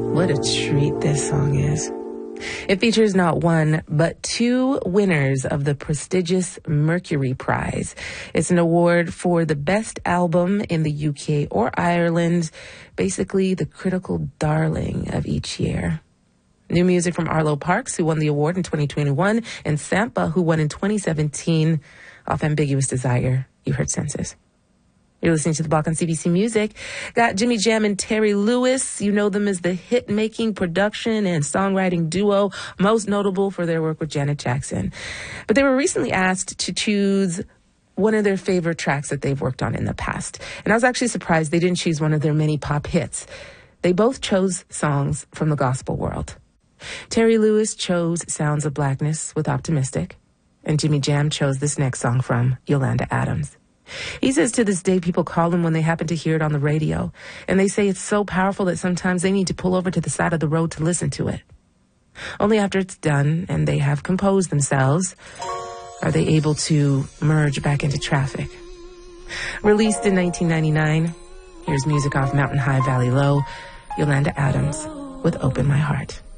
What a treat this song is. It features not one, but two winners of the prestigious Mercury Prize. It's an award for the best album in the UK or Ireland, basically the critical darling of each year. New music from Arlo Parks, who won the award in 2021, and Sampa, who won in 2017, off Ambiguous Desire. You heard Senses. You're listening to The Block on CBC Music. Got Jimmy Jam and Terry Lewis. You know them as the hit-making production and songwriting duo, most notable for their work with Janet Jackson. But they were recently asked to choose one of their favorite tracks that they've worked on in the past. And I was actually surprised they didn't choose one of their many pop hits. They both chose songs from the gospel world. Terry Lewis chose Sounds of Blackness with Optimistic, and Jimmy Jam chose this next song from Yolanda Adams. He says to this day people call him when they happen to hear it on the radio, and they say it's so powerful that sometimes they need to pull over to the side of the road to listen to it. Only after it's done and they have composed themselves are they able to merge back into traffic. Released in 1999, here's music off Mountain High, Valley Low, Yolanda Adams with Open My Heart.